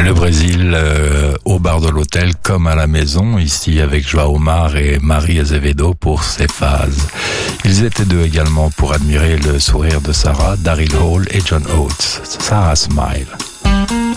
Le Brésil au bar de l'hôtel comme à la maison, ici avec Joao Mar et Marie Azevedo pour ses phases. Ils étaient deux également pour admirer le sourire de Sarah, Daryl Hall et John Oates. Sarah Smile.